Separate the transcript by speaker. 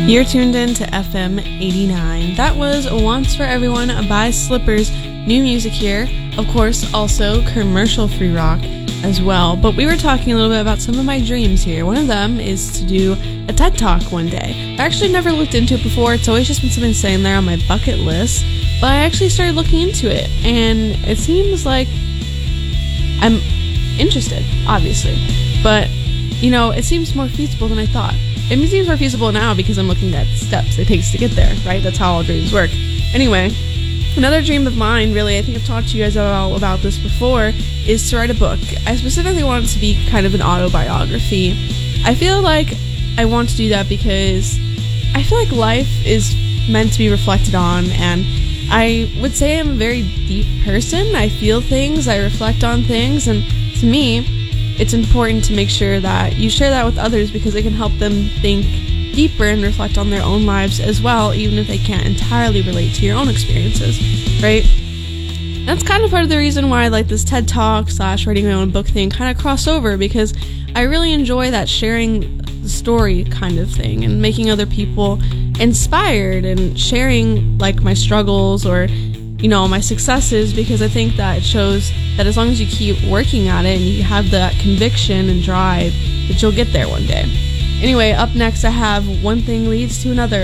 Speaker 1: You're tuned in to FM 89. That was Once for Everyone by Slippers. New music here. Of course, also commercial-free rock as well. But we were talking a little bit about some of my dreams here. One of them is to do a TED Talk one day. I actually never looked into it before. It's always just been something sitting there on my bucket list. But I actually started looking into it. And it seems like I'm interested, obviously. But, you know, it seems more feasible than I thought. It seems more feasible now because I'm looking at steps it takes to get there, right? That's how all dreams work. Anyway, another dream of mine, really, I think I've talked to you guys all about this before, is to write a book. I specifically want it to be kind of an autobiography. I feel like I want to do that because I feel like life is meant to be reflected on, and I would say I'm a very deep person. I feel things, I reflect on things, and to me, it's important to make sure that you share that with others because it can help them think deeper and reflect on their own lives as well, even if they can't entirely relate to your own experiences, right? That's kind of part of the reason why I like this TED Talk / writing my own book thing kind of cross over, because I really enjoy that sharing the story kind of thing and making other people inspired and sharing like my struggles or, you know, my successes, because I think that it shows that as long as you keep working at it and you have that conviction and drive, that you'll get there one day. Anyway, up next I have One Thing Leads to Another